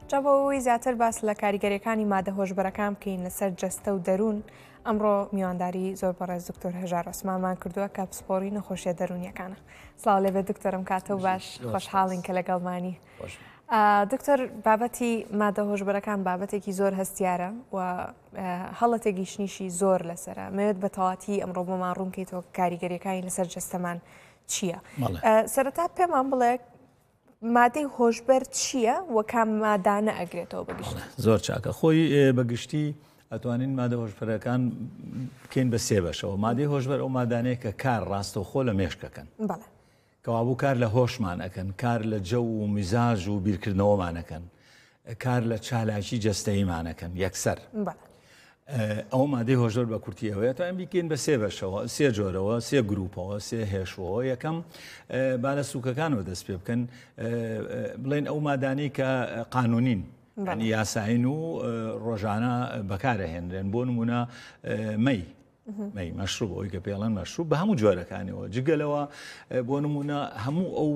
جەبەوەی زیاتر باس لە کاریگەریەکانی مادە هۆشبەرەکان بکەین لەسەر جەستە و دەروون ئەمڕۆ میوانداری زۆر بەڕێز دکتۆر هەژار عوسمانمان کردووە کە پسپۆڕی نەخۆشیە دەرونیەکانە. سڵاو لێبێت دکتۆرم کاتە و باش خۆشحاڵین کە لەگەڵمانی. دکتۆر بابەتی مادە هۆشبەرەکان بابەتێکی زۆر هەستیارە و هەڵەتێکی شنیشی زۆر لەسرە مەوێت بە تەواتی ئەمڕۆ بۆمان ڕوونکەیتەوە کاریگەریەکانی لەسەر جەستەمان چییە؟ سەرەتا پێمان بڵێ مادەی هۆشبەر چییە و کام مادانە ئەگرێتەوە بەگشتی؟ زۆر چاکە خۆی بەگشتی ئەتوانین مادە هۆشبەرەکان بکەین بە سێ بەشەوە. مادەی هۆشبەر ئەو مادانەیە کە کار ڕاستەوخۆ لە مێشکەکەن، کەوابوو کار لە هۆشمان ئەەکەن، کار لە جەو و میزاژ و بیرکردنەوەمانەکەن، کار لە چالاکی جەستەییمانەکەن یەکسەر. ئەو مادەی هۆشبەر بە کورتیەوەی توانین بیکەین بە سێ بەشەوە، سێ جۆرەوە، سێ گروپەوە، سێ هێشەوە. یەکەم با لە سووکەکانەوە دەست پێ بکەن، بڵێن ئەو مادانی کە قانونین، ینی یاساین و ڕۆژانە بەکارەهێنرێن. بۆ نمونە مەی مەشروب، ئەوی کە پێڵەن مەشروب بە هەموو جۆرەکانەوە، جگەلەوە بۆ نمونە هەموو ئەو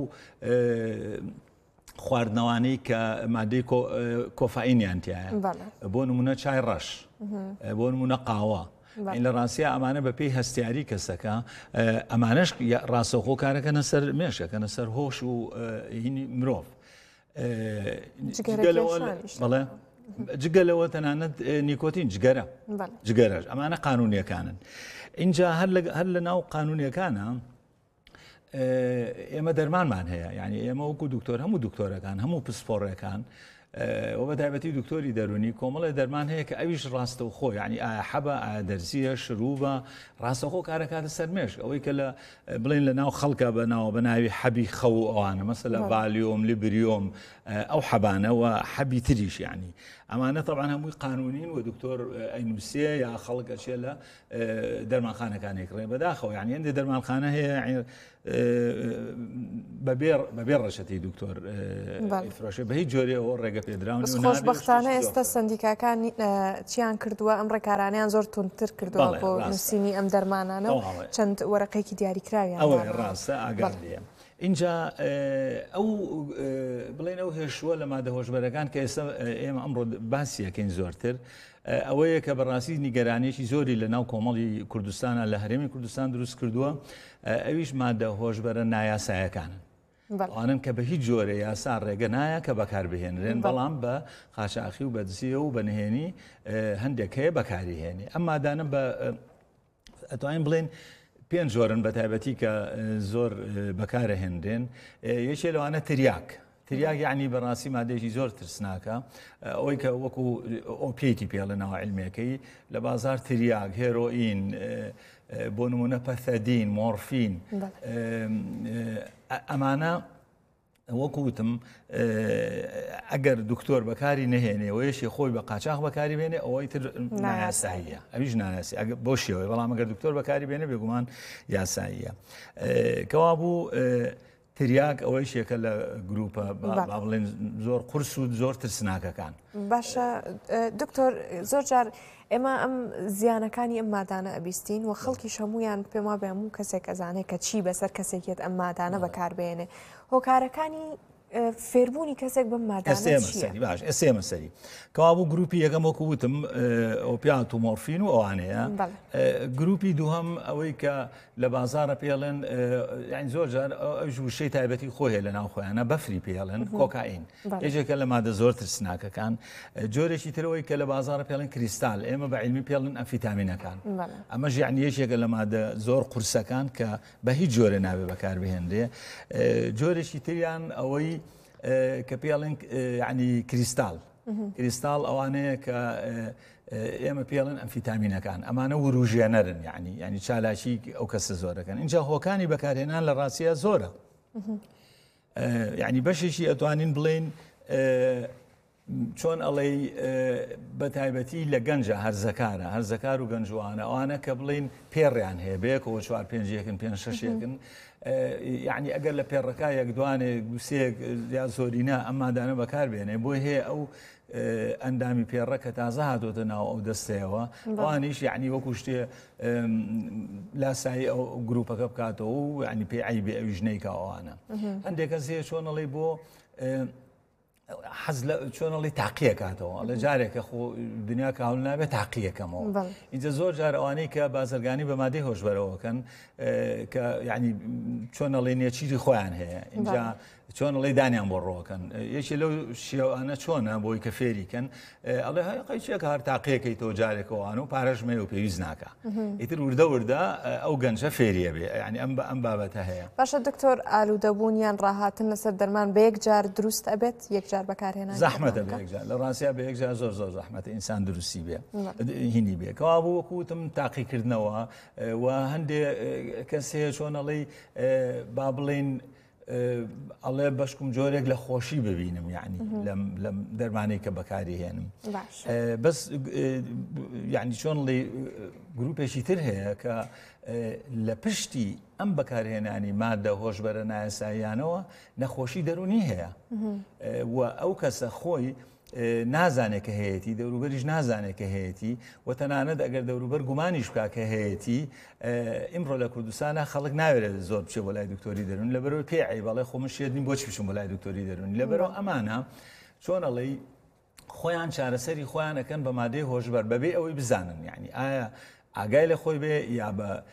خواردنەوانەی کە مادەی کۆفائینیان تایە، بۆ نمونە چای ڕەش، بۆ نمونە قاوە. لە ڕاستیە ئەمانە بە پێی هەستیاری کەسەکە، ئەمانەش ڕاستەوخۆ کارەکەنە سەر مێشەکەنە سەر هۆش و هینی مرۆڤ. بەڵێ جگەلەوە تەنانەت نیکۆتین جگەرەش ئەمانە قانونیەکانن. اینجا هەر لە ناو قانونیەکانە ئێمە دەرمانمان هەیە، یعنی ئێمە وەکو دکتۆر هەموو دکتۆرەکان هەموو پسپۆڕەکان و بە تایبەتی دکتۆری دەرونی کۆمەڵی دەرمان هەیە کە ئەویش ڕاستەوخۆ، یعنی ئایا حەبە، ئایا دەرزیە، شروبە، ڕاستەوخۆ کارەکاتە سەر مێشک. ئەوەی کە لە بڵێن لە ناو خەڵکە بە ناوی حەبی خەو ئەوانە مەسەلا ڤالیۆم، لیبریۆم، ئەو حەبانەوە حەبی تریش، یعنی ئەمانە طبعا هەمووی قانونین و دکتۆر ئەینووسێ یا خەڵکە چێ لە دەرمانخانەکانێک ڕێ بەداخەوە، یعنی هەندێک دەرمانخانە هەیە بەبێ ڕەشەتی دکتۆر فرۆشە بە هیچ جۆرێ ئەوە ڕێگە پێدراون. خۆشبەختانە ئێستا سندیکاکان چیان کردووە، ئەم ڕێکارانیان زۆر تونتر کردووە بۆ نووسینی ئەم دەرمانانە و چەند وەرەقەیەکی دیاریکراویان. ئەوە ڕاستە ئاگادێ. اینجا ئەو بڵێن ئەو هێشووە لە مادە هۆشبەرەکان کە ئێستا ئێمە ئەمڕۆ باسی یەکەین زۆرتر، ئەوەیە کە بەڕاستی نیگەرانێکی زۆری لە ناو کۆمەڵی کوردستانە لە هەرێمی کوردستان دروست کردووە، ئەویش مادە هۆشبەرە نایاسایەکانن. ئەوانن کە بە هیچ جۆرە یاسا ڕێگە نایە کە بەکاربهێنرێن، بەڵام بە قاچاقی و بەدزیە و بەنهێنی هەندێک هەیە بەکاریهێنی. ئەم مادانە بە ئەتوانین بڵێن پێنج جۆرن بە تایبەتی کە زۆر بەکارەهێنرێن. یەکێ لەوانە تریاک یعنی بەڕاستی مادەیەکی زۆر ترسناکە، ئەوەی کە وەکو ئۆپیەتی پێڵێنەوە علمێکەی لە بازار تریاک، هێرۆئین، بۆ نمونە پەثەدین، مۆرفین، ئەمانە وەکوتم ئەگەر دکتۆر بەکاری نەهێنێ و یەشی خۆی بە قاچاق بەکاری بێنێ ئەوەی تر نایاساییە، ئەویش نایاسی بۆ شێوەیە، بەڵام ئەگەر دکتۆر بەکاری بێنێ بێگومان یاساییە. کەوا بوو تریاک ئەوەی شێکە لە گروپە بڵێن زۆر قورس و زۆر ترسناکەکان. باشە دکتۆر، زۆر جار ئێمە ئەم زیانەکانی ئەم مادانە ئەبیستین و خەڵکی هەمویان پێما بێ هەموو کەسێک ئەزانێت کە چی بەسەر کەسێکێت ئەم مادانە بەکاربێنێ. هۆکارەکانی فێربوونی کەسێک بەم مادانە باش ئێمە سەری کەوابوو گروپی یەکەم وەکو وتم ئۆپیات و مۆرفین و ئەوانەیە. گروپی دووهەم ئەوەی کە لە بازارە پێڵێن، یعنی زۆر جار ئەوش وشەی تایبەتی خۆیە لە ناو خۆیانە، بەفری پێڵێن کۆکائین، یەکێکە لە مادە زۆر ترسناکەکان. جۆرێکی ترەوەی کە لە بازارە پێڵێن کریستال، ئێمە بە علمی پێڵێن ئەمفیتامینەکان. ئەمەش یعنی یەکێکە لە مادە زۆر قورسەکان کە بە هیچ جۆرە نابێ بەکاربهێنرێ. جۆرێکی تریان ئەوەی کە پێڵێن ینی کریستال ئەوانەیە کە ئێمە پێڵێن ئەمفیتامینەکان، ئەمانە وروژێنەرن، ینی چالاکی ئەو کەسە زۆرەکەن. اینجا هۆکانی بەکارهێنان لە ڕاستیە زۆرە، ینی بەشێکی ئەتوانین بڵێن چۆن ئەڵێ بە تایبەتی لە گەنجە هەرزەکار و گەنجوانە، ئەوانە کە بڵین پێڕیان هەیە بەیەکەوە 4-5 5 6 یعنی ئەگەر لە پێڕەکە یەک دوانێ گوسێک یا زۆرینە ئەم مادانە بەکاربێنێ، بۆی هەیە ئەو ئەندامی پێڕە کە تازە هاتۆتە ناو ئەو دەستەیەوە، ئەوانیش یعنی وەکو شتێ لاسایی ئەو گروپەکە بکاتەوە و ینی پێی عیبێ ئەوی ژنەی کە ئەوانە. هەندێک کەس هەیە چۆن ئەڵێ بۆ حەز لە چۆنەڵی تاقیەکاتەوە لە جارێکە خۆ دنیا کاول نابێت تاقیەکەمەوە اینجا زۆر جار ئەوانەی کە بازرگانی بە مادەی هۆشبەرەوەکەن کە یعنی چۆنەڵی نێچیری خۆیان هەیە اینجا چۆنەڵی دانیان بۆ ڕۆکەن یەکی لەو شێوانە چۆنە بۆی کە فێریکەن ئەڵێ قەیچێک هەر تاقیەکەی تۆ جارێکەوەوان و پارەژمێ و پێویست ناکە ئیتر وردە وردە ئەو گەنجە فێریە بێ ینی ئەم بابەتە هەیە. باشە دکتۆر ئالوودەبوونیان ڕاهاتن لەسەر دەرمان بە یەک جار دروست ئەبێت یەک جار بەکارهێنان زەحمەتە بە یەکجار لە ڕاستیا بە یەکجار زۆر زۆر زەحمەتە ئینسان دروستی بێ هینی بێ کەوا بوو وەکوتم تاقیکردنەوە و هەندێک کەس هەیە چۆنەڵی با بڵێن ئەڵێ بەشکم جۆرێک لە خۆشی ببینم یعنی لەم دەرمانەی کە بەکاری هێنم بەس یعنی چۆنڵی گروپێکی تر هەیە کە لە پشتی ئەم بەکارهێنانی مادە هۆشبەرە نایاساییانەوە نەخۆشی دەرونی هەیە و ئەو کەسە خۆی نازانێت کە هەیەی دەوروبەریش نازانێت کە هەیەی و تەنانەت ئەگەر دەوروبەر گومانیش بکە کە هەیەی ئیمڕۆ لە کوردستانە خەڵک ناوێت زۆر بچێ بۆ لای دکتۆری دەرون لەبەرەوەی پێی بەڵێ خۆمە شێدنی بۆچی بچم بۆ لای دکتۆری دەرونی لەبەرەوە ئەمانە چۆنەڵی خۆیان چارەسەری خۆیانەکەن بە مادەی هۆشبەر بەبێ ئەوەی بزانن یعنی ئایا ئاگای لە خۆی بێ یا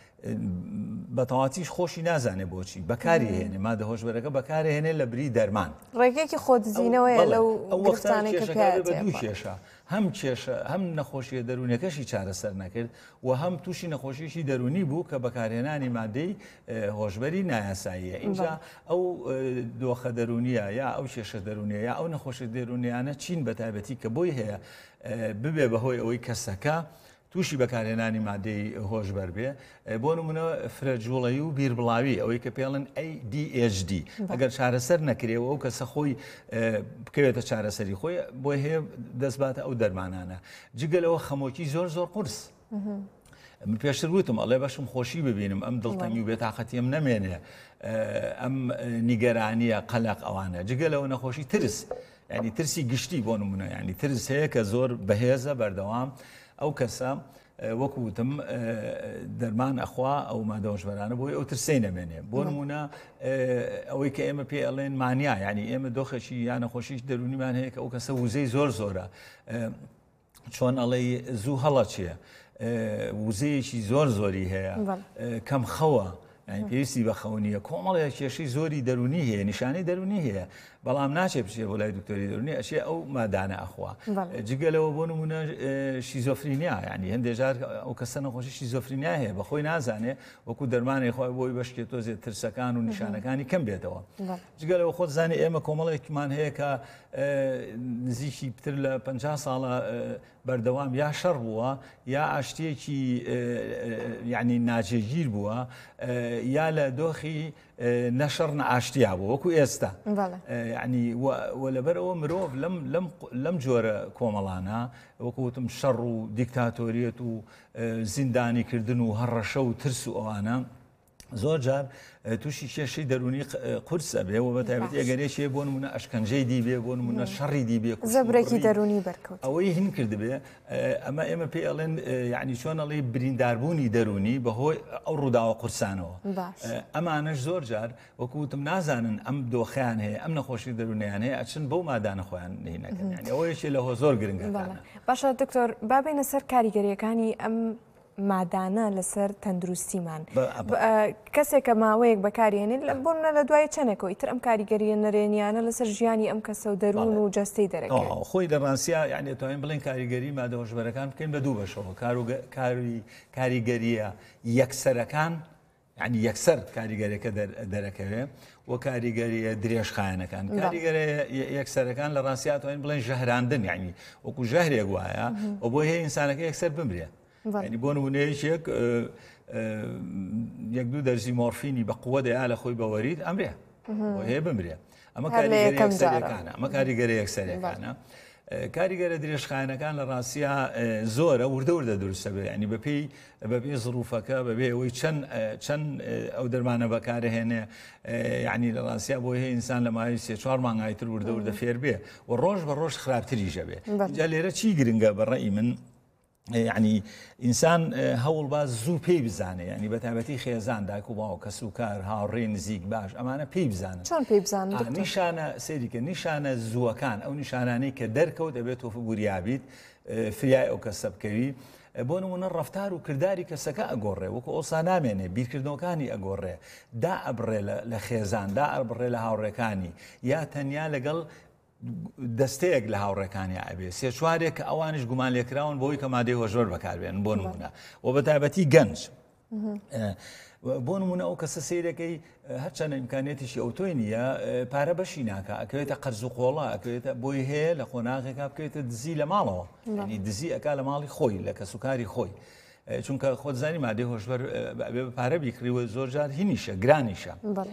بە تەواویش خۆشی نازانێ بۆچی بەکاری هێنێ مادە هۆشبەرەکە بەکارهێنێ لە بری دەرمان ڕێگەیەکی خۆدزیینەوەیە لەو گرفتانەی کە بە دوو کێشە هەم نەخۆشیە دەرونەکەشی چارەسەر نەکرد و هەم تووشی نەخۆشیشی دەرونی بوو کە بەکارهێنانی مادەی هۆشبەری نایاساییە اینجا ئەو دۆخە دەرونیە یا ئەو کێشە دەرونیە یا ئەو نەخۆشی دەرونیانە چین بە تایبەتی کە بۆی هەیە ببێ بەهۆی ئەوەی کەسەکە تووشی بەکارهێنانی مادەی هۆشبەر بێ بۆ نمونە فرەجوڵەیی و بیربڵاوی ئەوەی کە پێڵن ADHD ئەگەر چارەسەر نەکرێەوە ئەو کەسە خۆی بکەوێتە چارەسەری خۆی بۆی هەیە دەستباتە ئەو دەرمانانە جگەلەوە خەمۆکی زۆر زۆر قورس من پێشتر وتم ئەڵێ بەشم خۆشی ببینم ئەم دڵتەنگی و بێتاقەتیم نەمێنێ ئەم نیگەرانیە قەلق ئەوانە جگەلەوە نەخۆشی ترس ینی ترسی گشتی بۆ نمونە ینی ترس هەیە کە زۆر بەهێزە بەردەوام ئەو کەسە وەکوتم دەرمان ئەخوا ئەو مادە هۆشبەرانە بۆی ئەو ترسەی نەمێنێ بۆ نمونە ئەوەی کە ئێمە پێ ئەڵێن مانیا ینی ئێمە دۆخەشی یان نەخۆشیش دەرونیمان هەیە کە ئەو کەسە وزەی زۆر زۆرە چۆن ئەڵێ زوو هەڵە چیە وزەیەکی زۆر زۆری هەیە کەم خەوە پێویستی بە خەونیە کۆمەڵێک کێشەی زۆری دەرونی هەیە نیشانەی دەرونی هەیە بەڵام ناچێت بچێ بۆ لای دکتۆری دەرونی ئەچێ ئەو مادانە ئەخوا جگەلەوە بۆ نمونە شیزۆفرینیا ینی هەندێک جار ئەو کەسە نەخۆشی شیزۆفرینیا هەیە بەخۆی نازانێ وەکو دەرمانی خۆی بۆی بەشکێت تۆزێت ترسەکان و نیشانەکانی کەم بێتەوە جگەلەوە خۆت زانێ ئێمە کۆمەڵێکمان هەیە کە نزیکی پتر لە 50 ساڵە بەردەوام یا شەڕ بووە یا ئاشتێکی یعنی ناجێگیر بووە یا لە دۆخی نەشەڕ نەئاشتیا بوو وەکو ئێستا ینی لەبەرەوە مرۆڤ لەم جۆرە کۆمەڵانە وەکوتم شەڕ و دیکتاتۆریەت و زیندانیکردن و هەڕەشە و ترس و ئەوانە زۆر جار تووشی کێشەی دەرونی قورس ئەبێ و بە تایبەتی ئەگەرێکێ بۆ نمونە ئەشکەنجەی دیبێ بۆ نمونە شەڕی دیبێ زەبرێکی دەرونی بەرکەوت ئەوەی هین کردبێ ئەمە ئێمە پێ ئەڵێن یعنی چۆنەڵی برینداربوونی دەرونی بەهۆی ئەو ڕووداوە قورسانەوە ئەمانش زۆر جار وەکوتم نازانن ئەم دۆخیان هەیە ئەم نەخۆشی دەرونیان هەیە ئەچن بەو مادانە خۆیان هینەکەن یعنی ئەوەیەکی لەهۆ زۆر گرنگەکانە. باشە دکتۆر بابێنە سەر کاریگەریەکانی ئەم مادانە لەسەر تەندروستیمان کەسێکە ماوەیەک بەکارێنێت بۆ لە دوای چەندێکەوە ئیتر ئەم کاریگەریە نەرێنیانە لەسەر ژیانی ئەم کەسە و دەروون و جەستەی دەرەکەێت خۆی لە ڕاستیا یعنی توانین بڵێن کاریگەری مادە هۆشبەرەکان بکەین بە دوو بەشەوە کاریگەریە یەکسەرەکان یعنی یەکسەر کاریگەریەکە دەرەکەوێت و کاریگەریە درێژخایەنەکان کاریگەری یەکسەرەکان لە ڕاستیا توانین بڵێن ژەهراندن یعنی وەکو ژەهرێک وایە و بۆ هەیە ئینسانەکە یەکسەر بمرێ ینی بۆ نمونەیەکێک یەک دوو دەرزی مۆرفینی بە قووە دەیا لە خۆی بەوەریت ئەمرێ بۆ هەیە بمرێ ئەمە کاریگەری یەکسەرەکانە کاریگەرە درێژخایەنەکان لە ڕاستیا زۆرە وردە دروستە بێ ینی بەپێی زروفەکە بەبێ ئەوەی چەند ئەو دەرمانە بەکارهێنێ یعنی لە ڕاستیا بۆ هەیە ئینسان لە ماوەی 3-4 مانگایتر وردە فێر بێ و ڕۆژ بە ڕۆژ خراپتریژە بێ جا لێرە چی گرنگە بەڕێی من يعني ئینسان هەوڵ باز زوو پێی بزانێ ینی بەتابەتی خێزان دایک و باوک کەس و کار هاوڕێ نزیک باش ئەمانە پێی بزانن چۆن پێی بزانن نیشانە سێریکە نیشانە زووەکان ئەو نیشانانەی کە دەرکەوت دەبێت تۆ گوریابیت فریای ئەو کەسە بکەوی بۆ نمونە ڕەفتار و کردداری کەسەکە ئەگۆڕێ وەکو ئۆسا نامێنێ بیرکردنەوەکانی ئەگۆڕێ دا ئەبڕێ لە خێزان دا ئەبڕێ لە هاوڕێکانی یا تەنیا لەگەڵ دەستەیەک لە هاوڕێکانی ئەبێ سێ چوارێک کە ئەوانش گومان لێکراون بۆی کە مادەی هۆژبەر بەکاربێن بۆ نمونە و بە تایبەتی گەنج بۆ نمونە ئەو کەسە سیرەکەی هەرچەنە ئیمکانێتیشی ئەوتۆی نییە پارە بەشی ناکە ئەکەوێتە قەرز و قۆڵە ئەکەوێتە بۆی هەیە لە خۆناغێکا بکەوێتە دزی لە ماڵەوە ینی دزی ئەکا لە ماڵی خۆی لە کەسوکاری خۆی چونکە خۆتزانی مادەی هۆشبەر بێ پارە بیکریوە زۆر جار هینیشە گرانیشە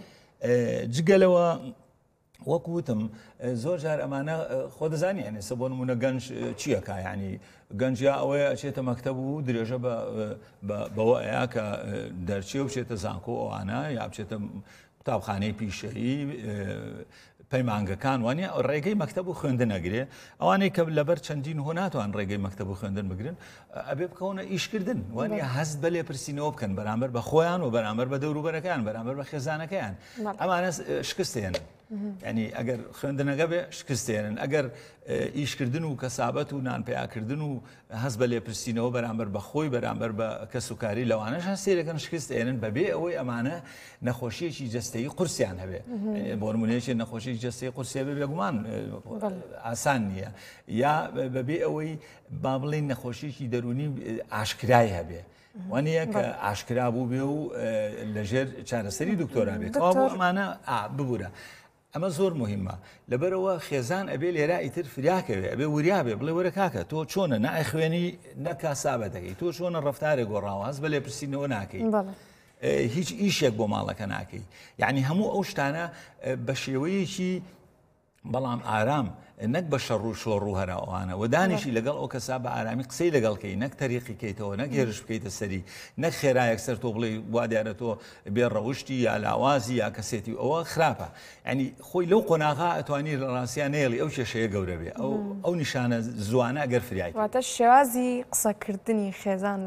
جگەلەوە وەکوتم زۆر جار ئەمانە خۆ دەزانی ئەنێسە بۆ نمونە گەنج چیەکە ینی گەنجیا ئەوەیە ئەچێتە مەکتەب و درێژە بەوە ئەیە کە دەرچێ و بچێتە زانکۆ ئەوانە یا بچێتە قوتابخانەی پیشەیی پەیمانگەکان وانە ڕێگەی مەکتەب و خوێندن ئەگرێ ئەوانەی کە لەبەر چەندین هۆ ناتوان ڕێگەی مەکتەب و خوێندن بگرن ئەبێ بکەونە ئیشکردن وانە هەست بە لێپرسینەوە بکەن بەرامبەر بە خۆیان و بەرامبەر بە دەوروبەرەکان بەرامبەر بە خێزانەکەیان ئەمانە شکستێنن ینی ئەگەر خوێندنەکە بێ شکستێنن ئەگەر ئیشکردن و کەسابەت و نانپیاکردن و هەست بە لێپرسینەوە بەرامبەر بە خۆی بەرامبەر بە کەسوکاری لەوانەش هەستێرەکەن شکستێنن بەبێ ئەوەی ئەمانە نەخۆشیەکی جەستەیی قورسیان هەبێ بۆ نمونەیەکی نەخۆشی جەستەی قورسێ بێ بێگومان ئاسان نییە یا بەبێ ئەوەی با بڵێن نەخۆشیێکی دەرونی ئاشکرای هەبێ وانەیە کە ئاشکرا بوو بێ و لەژێر چارەسەری دکتۆرا بێت بۆ ئەمانە ببوورە ئەمە زۆر مهمە لەبەرەوە خێزان ئەبێ لێرا ئیتر فریاکەوێ ئەبێ وریابێ بڵێ وەرە کاکە تۆ چۆنە نائخوێنی نەکاسابە دەکەی تۆ چۆنە ڕەفتارێک گۆڕاوە هەست بە لێپرسینەوە ناکەی هیچ ئیشێک بۆ ماڵەکە ناکەی یعنی هەموو ئەو شتانە بە شێوەیەکی بەڵام ئارام نەک بە شەڕ و شۆڕ و هەراوانە و دانیشی لەگەڵ ئەو کەسا بە ئارامی قسەی لەگەڵکەی نەک تەریقی کەیتەوە نەک هێرش بکەیتە سەری نەک خێرایەک سەر تۆ بڵێ وا دیارە تۆ بێ ڕەوشتی یا لاوازی یا کەسێتی ئەوە خراپە ینی خۆی لەو قۆناغا ئەتوانی لە ڕاستیان نێڵی ئەو کێشەیە گەورە بێ ئەو نیشانە زوانە ئەگەر فریای واتە شێوازی قسەکردنی خێزان